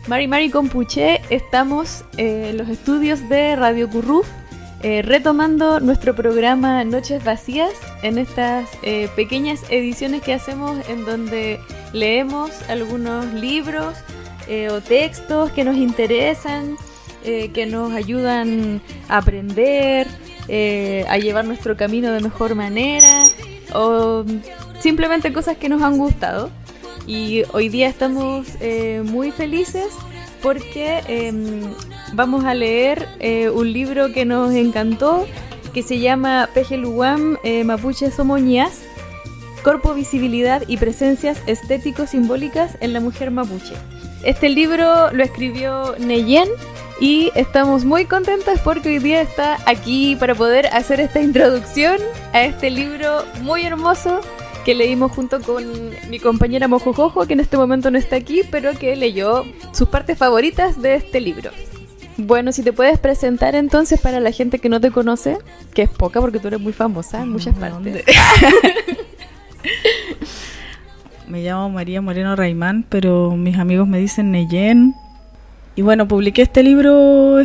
Mari Compuche, estamos en los estudios de Radio Curruf, retomando nuestro programa Noches Vacías, en estas pequeñas ediciones que hacemos en donde leemos algunos libros o textos que nos interesan, que nos ayudan a aprender, a llevar nuestro camino de mejor manera, o simplemente cosas que nos han gustado. Y hoy día estamos muy felices porque vamos a leer un libro que nos encantó, que se llama Pejeluguam Mapuche Somoñías, Corpo, Visibilidad y Presencias Estético-Simbólicas en la Mujer Mapuche. Este libro lo escribió Neyen y estamos muy contentas porque hoy día está aquí para poder hacer esta introducción a este libro muy hermoso que leímos junto con mi compañera Mojojojo, que en este momento no está aquí, pero que leyó sus partes favoritas de este libro. Bueno, si te puedes presentar entonces para la gente que no te conoce, que es poca porque tú eres muy famosa en muchas partes. Me llamo María Moreno Raimán, pero mis amigos me dicen Neyen. Y bueno, publiqué este libro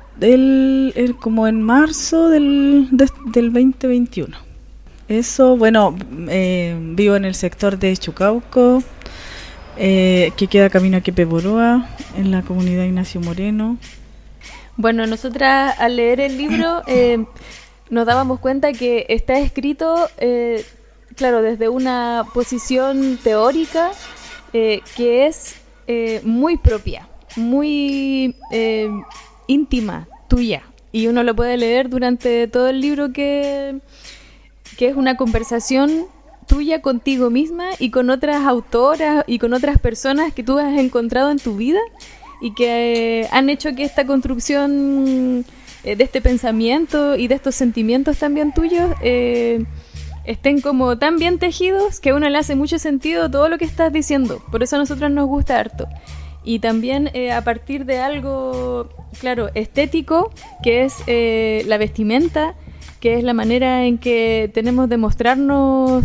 como en marzo del 2021. Eso, bueno, vivo en el sector de Chucauco, que queda camino a Quepeborúa, en la comunidad Ignacio Moreno. Bueno, nosotras al leer el libro nos dábamos cuenta que está escrito, claro, desde una posición teórica que es muy propia, muy íntima, tuya. Y uno lo puede leer durante todo el libro que es una conversación tuya contigo misma y con otras autoras y con otras personas que tú has encontrado en tu vida y que han hecho que esta construcción de este pensamiento y de estos sentimientos también tuyos estén como tan bien tejidos que a uno le hace mucho sentido todo lo que estás diciendo. Por eso a nosotros nos gusta harto. Y también a partir de algo, claro, estético, que es la vestimenta, que es la manera en que tenemos de mostrarnos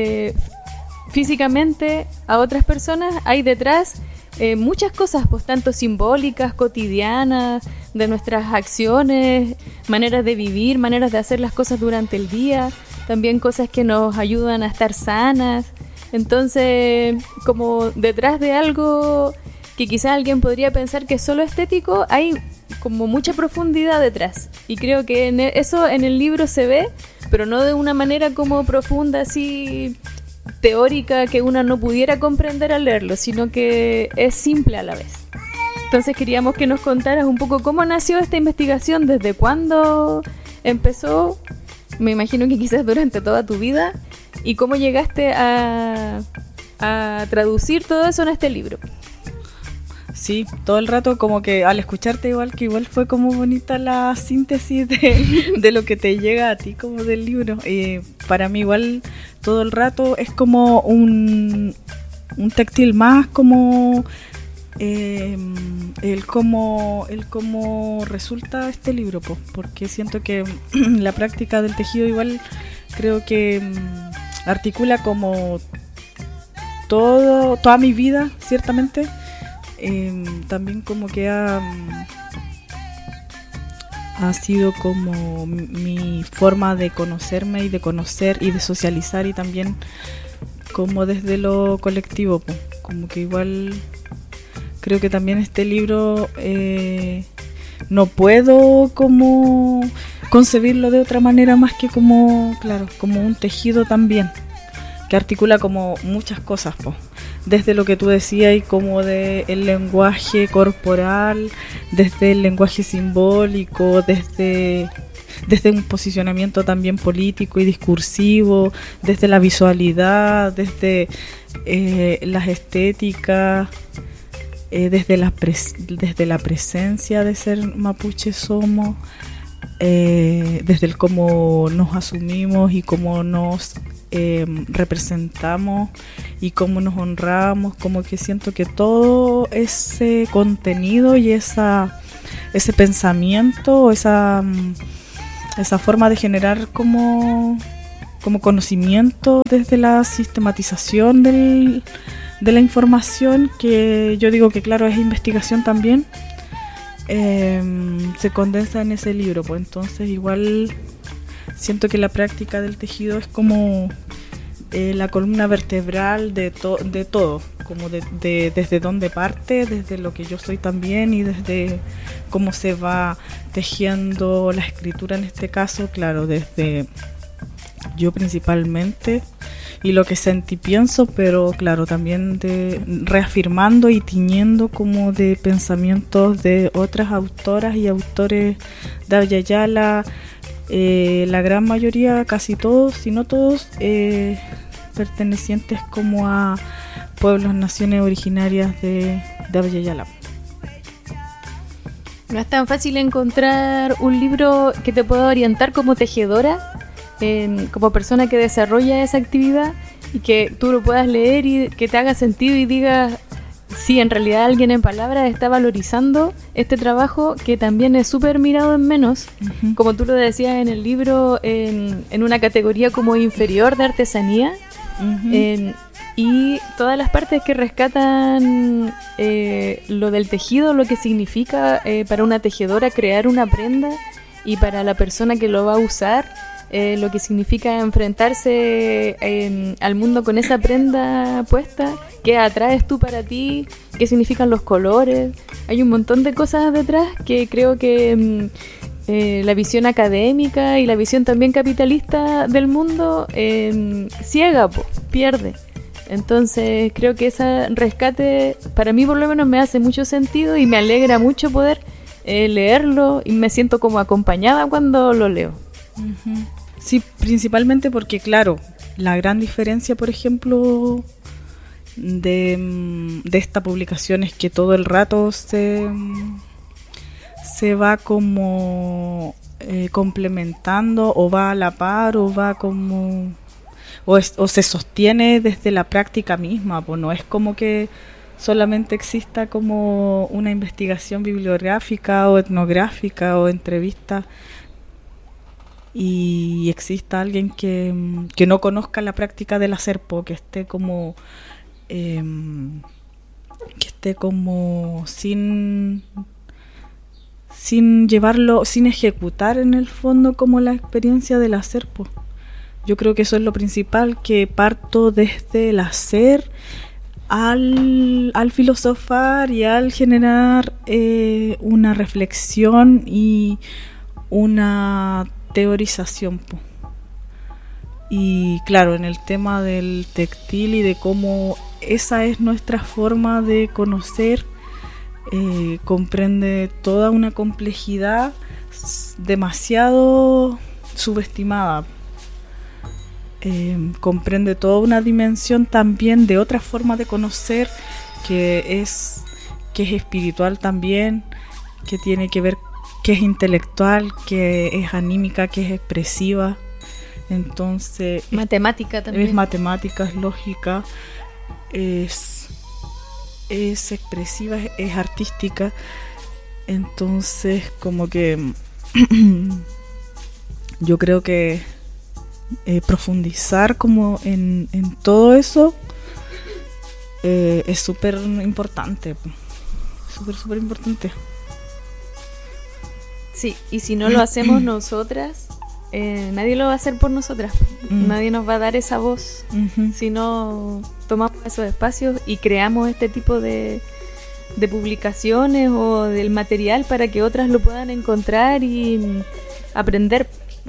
físicamente a otras personas, hay detrás muchas cosas, pues tanto simbólicas, cotidianas, de nuestras acciones, maneras de vivir, maneras de hacer las cosas durante el día, también cosas que nos ayudan a estar sanas. Entonces, como detrás de algo que quizás alguien podría pensar que es solo estético, hay como mucha profundidad detrás, y creo que eso en el libro se ve, pero no de una manera como profunda, así teórica, que uno no pudiera comprender al leerlo, sino que es simple a la vez. Entonces queríamos que nos contaras un poco cómo nació esta investigación, desde cuándo empezó, me imagino que quizás durante toda tu vida, y cómo llegaste a traducir todo eso en este libro. Sí, todo el rato como que al escucharte igual fue como bonita la síntesis de lo que te llega a ti como del libro. Para mí igual todo el rato es como un textil más, como el cómo resulta este libro, porque siento que la práctica del tejido igual creo que articula como toda mi vida, ciertamente. También como que ha sido como mi forma de conocerme y de conocer y de socializar, y también como desde lo colectivo, como que igual creo que también este libro no puedo como concebirlo de otra manera más que como, claro, como un tejido también que articula como muchas cosas, desde lo que tú decías, y como de el lenguaje corporal, desde el lenguaje simbólico, desde un posicionamiento también político y discursivo, desde la visualidad, desde las estéticas, desde la presencia de ser mapuche somos, desde el cómo nos asumimos y cómo nos representamos y cómo nos honramos. Como que siento que todo ese contenido y ese pensamiento, esa forma de generar como conocimiento desde la sistematización de la información, que yo digo que claro es investigación también, se condensa en ese libro. Pues entonces igual siento que la práctica del tejido es como la columna vertebral de todo, como desde dónde parte, desde lo que yo soy también, y desde cómo se va tejiendo la escritura en este caso, claro, desde yo principalmente y lo que sentí, pienso, pero claro, también reafirmando y tiñendo como de pensamientos de otras autoras y autores de Abya Yala, la gran mayoría, casi todos, si no todos, pertenecientes como a pueblos, naciones originarias de Abya Yala. No es tan fácil encontrar un libro que te pueda orientar como tejedora, como persona que desarrolla esa actividad, y que tú lo puedas leer y que te haga sentido y digas, sí, en realidad alguien en palabras está valorizando este trabajo que también es súper mirado en menos, como tú lo decías en el libro, en una categoría como inferior de artesanía. Y todas las partes que rescatan lo del tejido, lo que significa para una tejedora crear una prenda, y para la persona que lo va a usar, lo que significa enfrentarse al mundo con esa prenda puesta, qué atraes tú para ti, qué significan los colores. Hay un montón de cosas detrás que creo que la visión académica y la visión también capitalista del mundo ciega, pierde. Entonces creo que ese rescate para mí por lo menos me hace mucho sentido, y me alegra mucho poder leerlo, y me siento como acompañada cuando lo leo. Sí, principalmente porque claro, la gran diferencia, por ejemplo, de esta publicación es que todo el rato se va como complementando, o va a la par, o va como o se sostiene desde la práctica misma. Pues no es como que solamente exista como una investigación bibliográfica o etnográfica o entrevista y exista alguien que no conozca la práctica del acerpo, que esté como sin llevarlo, sin ejecutar en el fondo como la experiencia del acerpo. Yo creo que eso es lo principal, que parto desde el hacer al filosofar y al generar una reflexión y una teorización. Y claro, en el tema del textil y de cómo esa es nuestra forma de conocer, comprende toda una complejidad demasiado subestimada. Comprende toda una dimensión también de otra forma de conocer, que es espiritual también, que tiene que ver, que es intelectual, que es anímica, que es expresiva. Entonces matemática también. Es matemática, es lógica, es expresiva, es artística. Entonces como que yo creo que profundizar como en todo eso es súper importante, súper importante. Sí, y si no lo hacemos nosotras, nadie lo va a hacer por nosotras. Nadie nos va a dar esa voz si no tomamos esos espacios y creamos este tipo de publicaciones o del material para que otras lo puedan encontrar y aprender.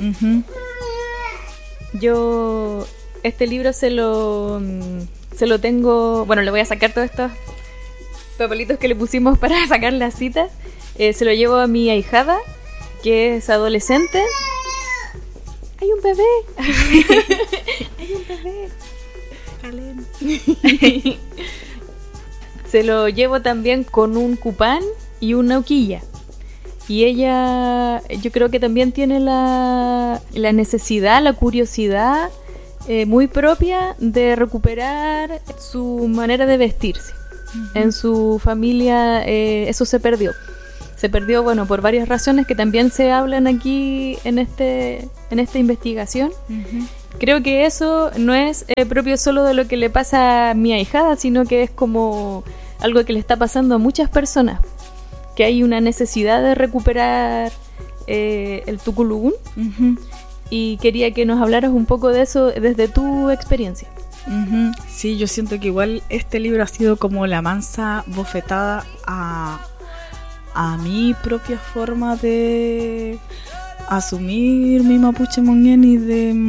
Yo este libro se lo tengo, bueno, le voy a sacar todos estos papelitos que le pusimos para sacar las citas. Se lo llevo a mi ahijada, que es adolescente. ¡Hay un bebé! ¡Hay un bebé! Se lo llevo también con un cupán y una hoquilla. Y ella, yo creo que también tiene la necesidad, la curiosidad muy propia de recuperar su manera de vestirse. En su familia eso se perdió. Se perdió, bueno, por varias razones que también se hablan aquí en esta investigación. creo que eso no es propio solo de lo que le pasa a mi ahijada, sino que es como algo que le está pasando a muchas personas, que hay una necesidad de recuperar el tuculugún. Uh-huh. Y quería que nos hablaras un poco de eso desde tu experiencia. Uh-huh. Sí, yo siento que igual este libro ha sido como la mansa bofetada a mi propia forma de asumir mi mapuche monguén y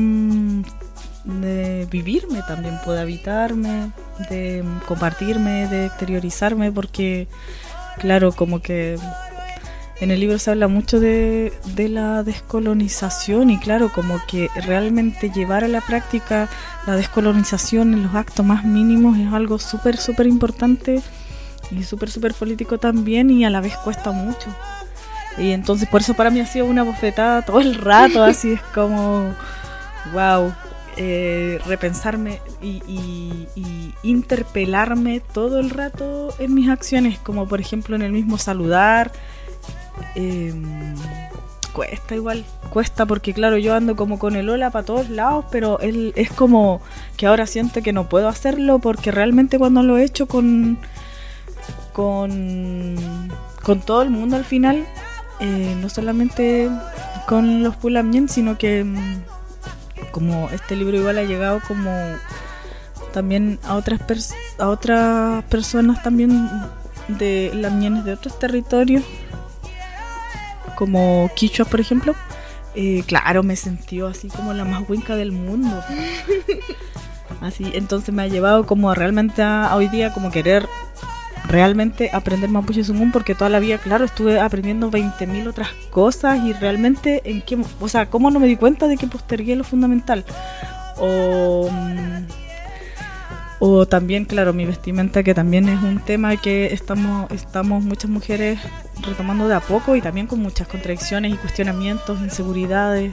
de vivirme también, de habitarme, de compartirme, de exteriorizarme, porque claro, como que en el libro se habla mucho de la descolonización y claro, como que realmente llevar a la práctica la descolonización en los actos más mínimos es algo súper, súper importante y súper, súper político también, y a la vez cuesta mucho. Y entonces por eso para mí ha sido una bofetada todo el rato, así es como, wow, repensarme y interpelarme todo el rato en mis acciones, como por ejemplo en el mismo saludar. Cuesta porque claro, yo ando como con el hola para todos lados, pero él es como que ahora siento que no puedo hacerlo, porque realmente cuando lo he hecho con todo el mundo al final, no solamente con los Pulamien, sino que como este libro igual ha llegado como también a otras personas también de lamienes de otros territorios, como quichuas por ejemplo, claro, me sentí así como la más huinca del mundo. Así, entonces me ha llevado como realmente a hoy día como querer realmente aprender mapuche zungún, porque toda la vida, claro, estuve aprendiendo 20.000 otras cosas y realmente ¿cómo no me di cuenta de que postergué lo fundamental? O también, claro, mi vestimenta, que también es un tema que estamos muchas mujeres retomando de a poco, y también con muchas contradicciones y cuestionamientos, inseguridades,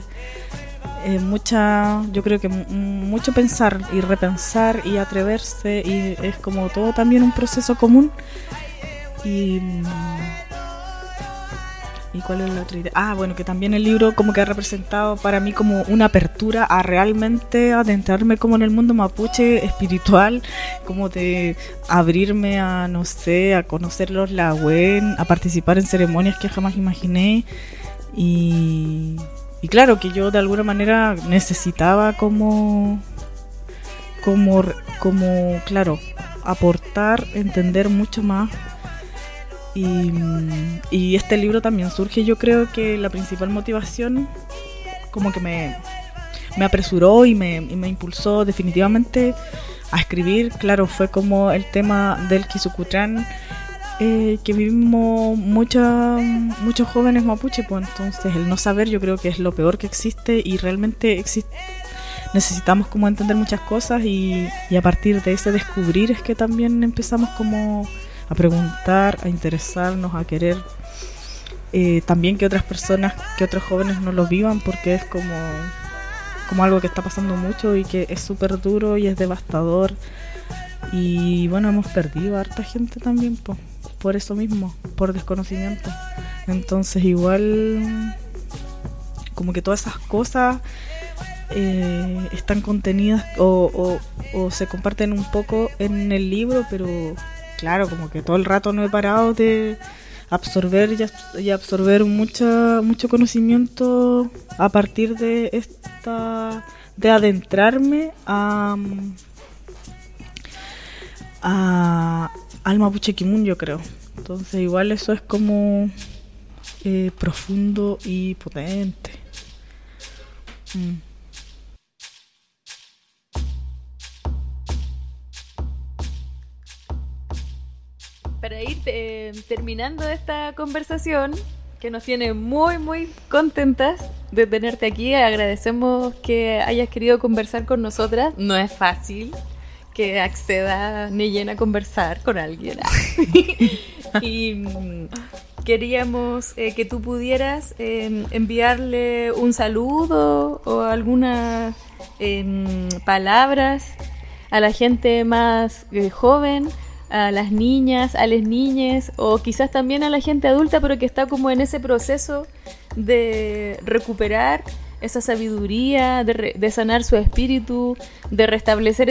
yo creo que mucho pensar y repensar y atreverse, y es como todo también un proceso común. ¿Y cuál es la otra idea? Bueno, que también el libro como que ha representado para mí como una apertura a realmente adentrarme como en el mundo mapuche espiritual, como de abrirme a, no sé, a conocer los Lahuen, a participar en ceremonias que jamás imaginé, y claro, que yo de alguna manera necesitaba como claro, aportar, entender mucho más. Y este libro también surge, yo creo que la principal motivación como que me apresuró y me impulsó definitivamente a escribir, claro, fue como el tema del Quisucutrán, que vivimos muchos jóvenes mapuche, pues entonces el no saber yo creo que es lo peor que existe, y realmente necesitamos como entender muchas cosas, y a partir de ese descubrir es que también empezamos como a preguntar, a interesarnos, a querer también que otras personas, que otros jóvenes no lo vivan, porque es como algo que está pasando mucho y que es súper duro y es devastador. Y bueno, hemos perdido a harta gente también por eso mismo, por desconocimiento. Entonces igual como que todas esas cosas están contenidas o se comparten un poco en el libro, pero claro, como que todo el rato no he parado de absorber y absorber mucho conocimiento a partir de adentrarme al Mapuche Kimun, yo creo. Entonces igual eso es como profundo y potente. Para ir terminando esta conversación, que nos tiene muy, muy contentas de tenerte aquí, agradecemos que hayas querido conversar con nosotras. No es fácil que acceda Neyen a conversar con alguien. Y queríamos que tú pudieras enviarle un saludo o algunas palabras a la gente más joven, a las niñas, a las niñas, o quizás también a la gente adulta, pero que está como en ese proceso de recuperar esa sabiduría de sanar su espíritu, de restablecer